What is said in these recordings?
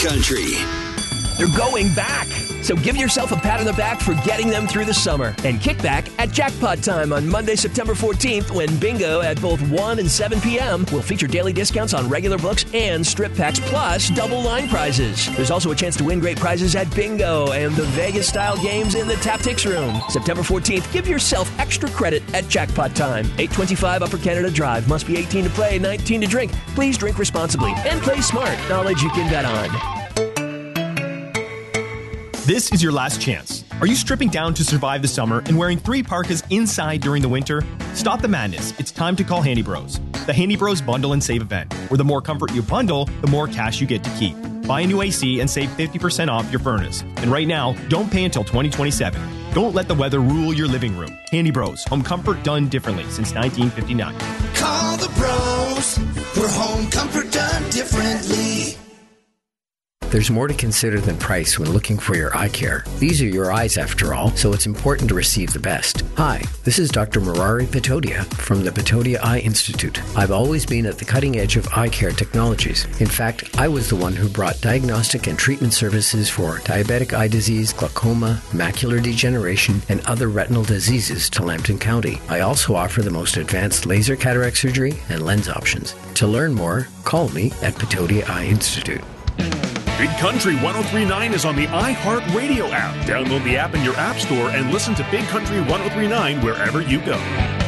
Country. They're going back. So give yourself a pat on the back for getting them through the summer. And kick back at Jackpot Time on Monday, September 14th, when Bingo at both 1 and 7 p.m. will feature daily discounts on regular books and strip packs, plus double line prizes. There's also a chance to win great prizes at Bingo and the Vegas-style games in the Tactics Room. September 14th, give yourself extra credit at Jackpot Time. 825 Upper Canada Drive. Must be 18 to play, 19 to drink. Please drink responsibly and play smart. Knowledge you can bet on. This is your last chance. Are you stripping down to survive the summer and wearing 3 parkas inside during the winter? Stop the madness. It's time to call Handy Bros. The Handy Bros Bundle and Save event, where the more comfort you bundle, the more cash you get to keep. Buy a new AC and save 50% off your furnace. And right now, don't pay until 2027. Don't let the weather rule your living room. Handy Bros, home comfort done differently since 1959. Call the bros for home comfort done differently. There's more to consider than price when looking for your eye care. These are your eyes, after all, so it's important to receive the best. Hi, this is Dr. Murari Patodia from the Patodia Eye Institute. I've always been at the cutting edge of eye care technologies. In fact, I was the one who brought diagnostic and treatment services for diabetic eye disease, glaucoma, macular degeneration, and other retinal diseases to Lambton County. I also offer the most advanced laser cataract surgery and lens options. To learn more, call me at Patodia Eye Institute. Big Country 103.9 is on the iHeartRadio app. Download the app in your app store and listen to Big Country 103.9 wherever you go.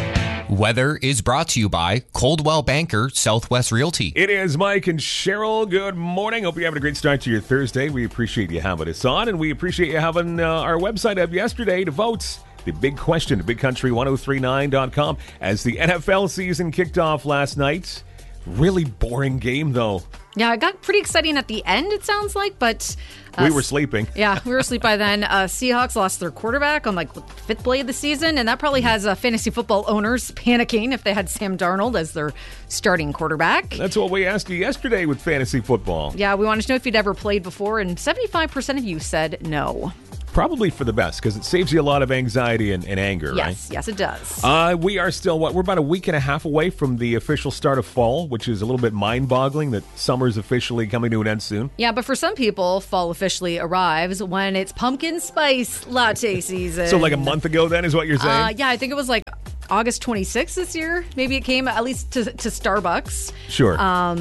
Weather is brought to you by Coldwell Banker Southwest Realty. It is Mike and Cheryl. Good morning. Hope you're having a great start to your Thursday. We appreciate you having us on, and we appreciate you having our website up yesterday to vote. The big question at BigCountry1039.com as the NFL season kicked off last night. Really boring game, though. Yeah, it got pretty exciting at the end, it sounds like, but... we were sleeping. Yeah, we were asleep by then. Seahawks lost their quarterback on, the 5th play of the season, and that probably has fantasy football owners panicking if they had Sam Darnold as their starting quarterback. That's what we asked you yesterday with fantasy football. Yeah, we wanted to know if you'd ever played before, and 75% of you said no. Probably for the best, because it saves you a lot of anxiety and anger, right? Yes, it does. We are still, we're about a week and a half away from the official start of fall, which is a little bit mind-boggling that summer's officially coming to an end soon. Yeah, but for some people, fall officially arrives when it's pumpkin spice latte season. So like a month ago then is what you're saying? Yeah, I think it was like August 26th this year. Maybe it came at least to Starbucks. Sure.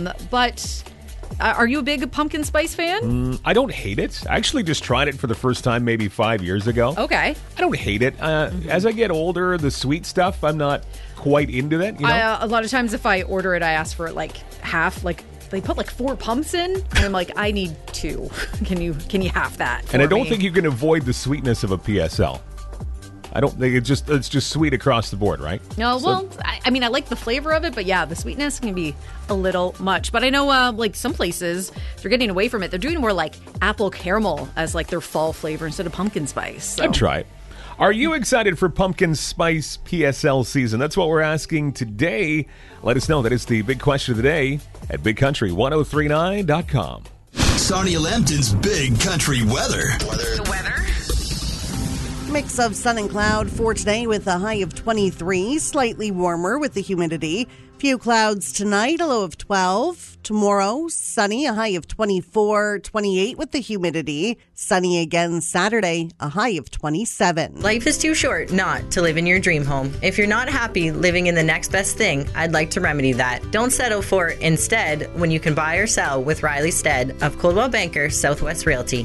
But... are you a big pumpkin spice fan? I don't hate it. I actually just tried it for the first time maybe 5 years ago. Okay. I don't hate it. As I get older, the sweet stuff, I'm not quite into that. You know? A lot of times if I order it, I ask for it like half, they put 4 pumps in, and I'm like, I need 2. Can you half that for And I don't me? think you can avoid the sweetness of a PSL. I don't think it's just sweet across the board, right? No, well, I mean, I like the flavor of it, but yeah, the sweetness can be a little much. But I know, some places, they're getting away from it. They're doing more like apple caramel as their fall flavor instead of pumpkin spice. So. I'd try it. Are you excited for pumpkin spice PSL season? That's what we're asking today. Let us know. That is the big question of the day at BigCountry1039.com. Sarnia Lambton's Big Country weather. The weather? Mix of sun and cloud for today with a high of 23, slightly warmer with the humidity. Few clouds tonight, a low of 12. Tomorrow, sunny, a high of 24, 28 with the humidity. Sunny again Saturday, a high of 27. Life is too short not to live in your dream home. If you're not happy living in the next best thing, I'd like to remedy that. Don't settle for instead when you can buy or sell with Riley Stead of Coldwell Banker Southwest Realty.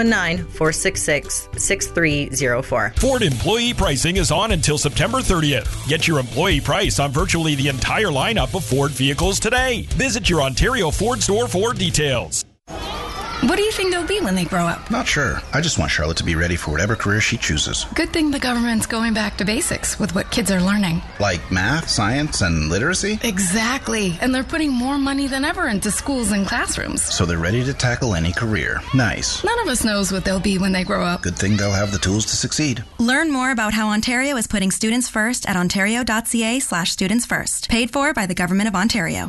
519-466-6304. Ford employee pricing is on until September 30th. Get your employee price on virtually the entire lineup of Ford vehicles today. Visit your Ontario Ford store for details. What do you think they'll be when they grow up? Not sure. I just want Charlotte to be ready for whatever career she chooses. Good thing the government's going back to basics with what kids are learning. Like math, science, and literacy? Exactly. And they're putting more money than ever into schools and classrooms. So they're ready to tackle any career. Nice. None of us knows what they'll be when they grow up. Good thing they'll have the tools to succeed. Learn more about how Ontario is putting students first at ontario.ca/students first. Paid for by the Government of Ontario.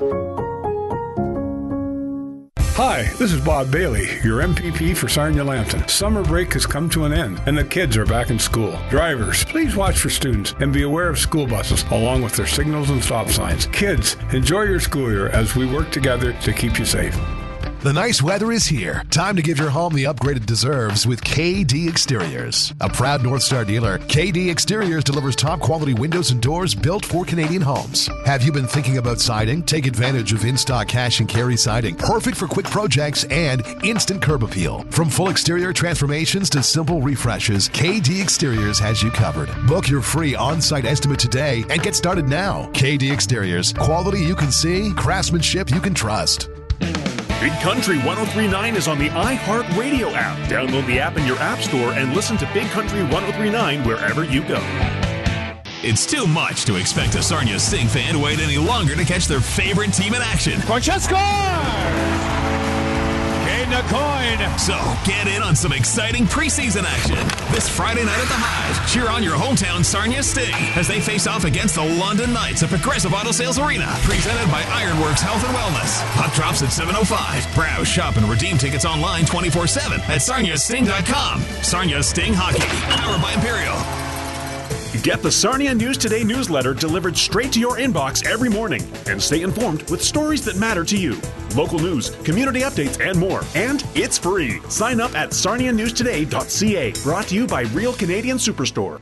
Hi, this is Bob Bailey, your MPP for Sarnia-Lambton. Summer break has come to an end, and the kids are back in school. Drivers, please watch for students and be aware of school buses, along with their signals and stop signs. Kids, enjoy your school year as we work together to keep you safe. The nice weather is here. Time to give your home the upgrade it deserves with KD Exteriors. A proud North Star dealer, KD Exteriors delivers top quality windows and doors built for Canadian homes. Have you been thinking about siding? Take advantage of in-stock cash and carry siding. Perfect for quick projects and instant curb appeal. From full exterior transformations to simple refreshes, KD Exteriors has you covered. Book your free on-site estimate today and get started now. KD Exteriors. Quality you can see, craftsmanship you can trust. Big Country 103.9 is on the iHeartRadio app. Download the app in your app store and listen to Big Country 103.9 wherever you go. It's too much to expect a Sarnia Sting fan to wait any longer to catch their favorite team in action. Corchett scores! Gain the coin. So get in on some exciting preseason action. This Friday night at the Hive, cheer on your hometown Sarnia Sting as they face off against the London Knights at Progressive Auto Sales Arena. Presented by Ironworks Health and Wellness. Puck drops at 7:05. Browse, shop, and redeem tickets online 24/7 at sarniasting.com. Sarnia Sting Hockey. Powered by Imperial. Get the Sarnia News Today newsletter delivered straight to your inbox every morning and stay informed with stories that matter to you. Local news, community updates, and more. And it's free. Sign up at sarnianewstoday.ca. Brought to you by Real Canadian Superstore.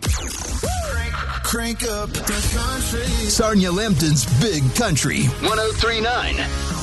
Crank up the country. Sarnia Lambton's Big Country 103.9.